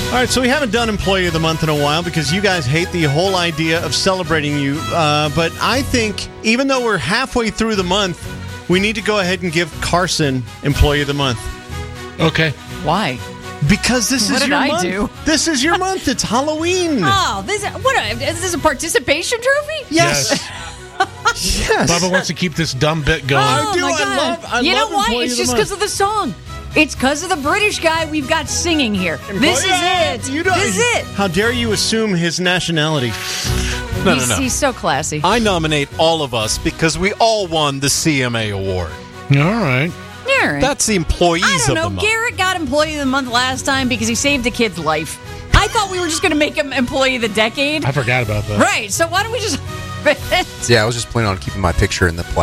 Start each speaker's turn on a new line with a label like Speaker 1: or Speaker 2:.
Speaker 1: All right, so we haven't done Employee of the Month in a while because you guys hate the whole idea of celebrating you. But I think even though we're halfway through the month, we need to go ahead and give Carson Employee of the Month.
Speaker 2: Okay.
Speaker 3: Why?
Speaker 1: Because this
Speaker 3: What
Speaker 1: is
Speaker 3: did
Speaker 1: your
Speaker 3: I
Speaker 1: month.
Speaker 3: do?
Speaker 1: This is your month. It's Halloween.
Speaker 3: Oh, is this a participation trophy?
Speaker 1: Yes. Yes.
Speaker 2: Bubba wants to keep this dumb bit going.
Speaker 3: Oh,
Speaker 1: do.
Speaker 3: my
Speaker 1: I
Speaker 3: God.
Speaker 1: love
Speaker 3: You know why?
Speaker 1: Employee
Speaker 3: It's
Speaker 1: of the
Speaker 3: just
Speaker 1: Month.
Speaker 3: because of the song. It's because of the British guy we've got singing here. This is it.
Speaker 1: You don't-
Speaker 3: This is it.
Speaker 1: How dare you assume his nationality?
Speaker 4: No.
Speaker 3: He's so classy.
Speaker 4: I nominate all of us because we all won the CMA award.
Speaker 2: All right.
Speaker 3: All right.
Speaker 4: That's the employees
Speaker 3: I
Speaker 4: of
Speaker 3: don't
Speaker 4: the
Speaker 3: know.
Speaker 4: month.
Speaker 3: Garrett got Employee of the Month last time because he saved a kid's life. I thought we were just going to make him Employee of the Decade.
Speaker 2: I forgot about that.
Speaker 3: Right. So why don't we just...
Speaker 5: Yeah, I was just planning on keeping my picture in the